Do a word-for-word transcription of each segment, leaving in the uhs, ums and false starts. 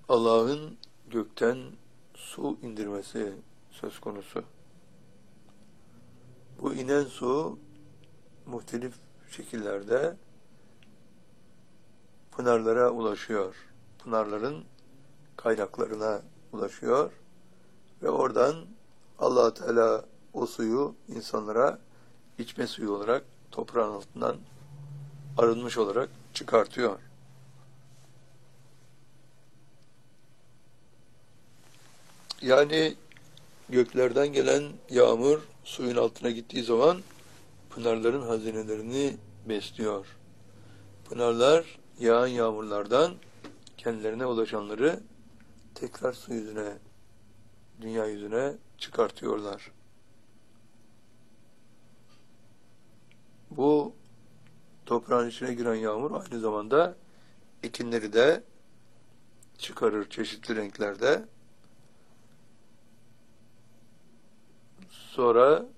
Allah'ın gökten su indirmesi söz konusu. Bu inen su muhtelif şekillerde pınarlara ulaşıyor. Pınarların kaynaklarına ulaşıyor ve oradan Allah Teala o suyu insanlara içme suyu olarak toprağın altından arınmış olarak çıkartıyor. Yani göklerden gelen yağmur suyun altına gittiği zaman pınarların hazinelerini besliyor. Pınarlar yağan yağmurlardan kendilerine ulaşanları tekrar su yüzüne, dünya yüzüne çıkartıyorlar. Bu toprağın içine giren yağmur aynı zamanda ekinleri de çıkarır çeşitli renklerde. Sonra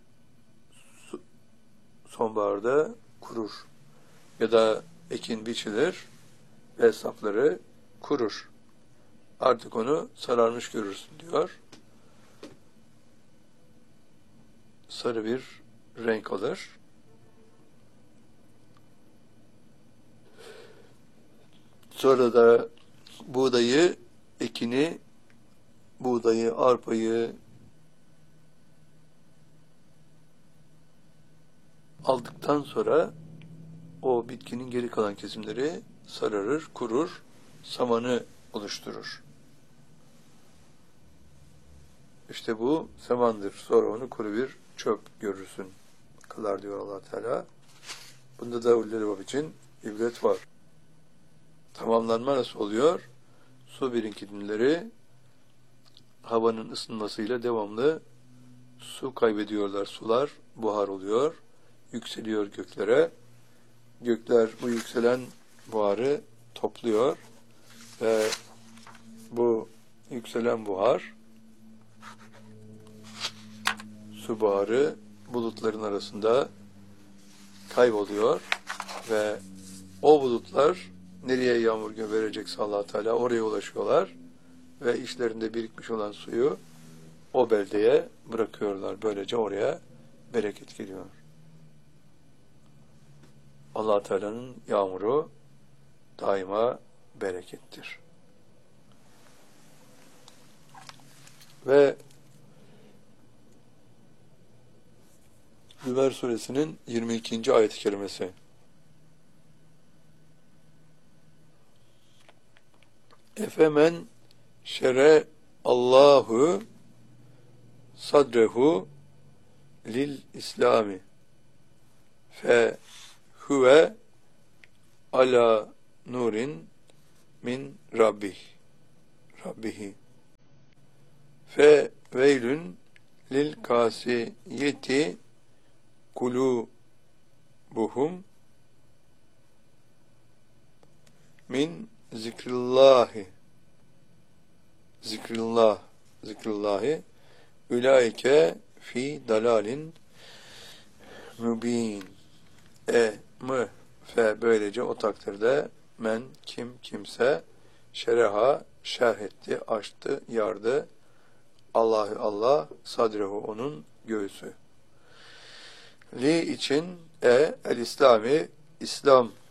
sonbaharda kurur. Ya da ekin biçilir ve sapları kurur. Artık onu sararmış görürsün diyor. Sarı bir renk alır. Sonra da buğdayı, ekini, buğdayı, arpayı aldıktan sonra o bitkinin geri kalan kesimleri sararır, kurur, samanı oluşturur. İşte bu samandır. Sonra onu kuru bir çöp görürsün. Kılar diyor Allah Teala. Bunda da ulul bab için ibret var. Tamamlanma nasıl oluyor? Su birikintileri havanın ısınmasıyla devamlı su kaybediyorlar. Sular buhar oluyor. Yükseliyor göklere. Gökler bu yükselen buharı topluyor ve bu yükselen buhar, su buharı bulutların arasında kayboluyor ve o bulutlar nereye yağmur verecekse Allah Teala oraya ulaşıyorlar ve içlerinde birikmiş olan suyu o beldeye bırakıyorlar. Böylece oraya bereket geliyor. Allah Teala'nın yağmuru daima berekettir. Ve Zümer suresinin yirmi ikinci ayet-i kerimesi. Efemen şere Allahu sadrehu lil İslami fe huve ala nurin min rabbih rabbihi fe veylün lil kasiyeti kulubuhum min zikrillahi zikrillah zikrillahi ulaike fi dalalin mübin e mı fe böylece o takdirde men kim kimse şereha şerh etti, açtı, yardı Allahü Allah sadrehu onun göğsü li için e el İslami İslam